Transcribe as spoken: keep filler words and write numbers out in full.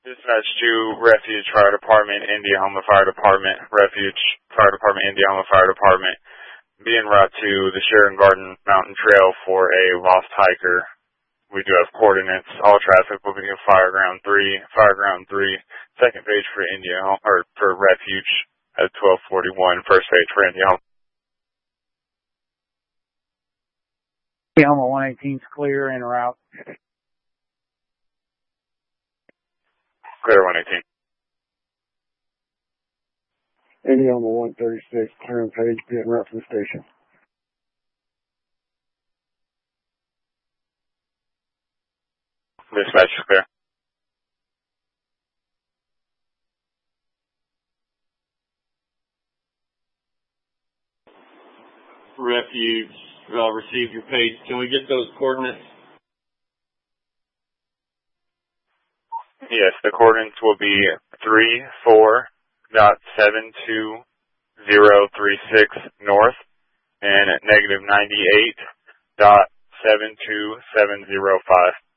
Dispatch to Refuge Fire Department, Indianola Fire Department, Refuge Fire Department, Indianola Fire Department, being brought to the Sheridan Garden Mountain Trail for a lost hiker. We do have coordinates. All traffic will be in Fireground three, Fireground three, second page for Indianola, or for Refuge at twelve forty-one, first page for Indianola. Indianola one eighteen's clear en route. Clear one eighteen. Indianola one thirty-six, clear and page, be en route from the station. Dispatch is clear. Refuge, uh, receive your page. Can we get those coordinates? Yes, the coordinates will be three four dot seven two zero three six north and negative ninety eight dot seven two seven zero five.